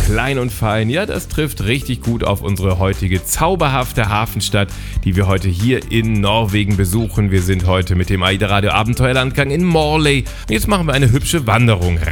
klein und fein. Ja, das trifft richtig gut auf unsere heutige zauberhafte Hafenstadt, die wir heute hier in Norwegen besuchen. Wir sind heute mit dem AIDA Radio Abenteuerlandgang in Morley. Und jetzt machen wir eine hübsche Wanderung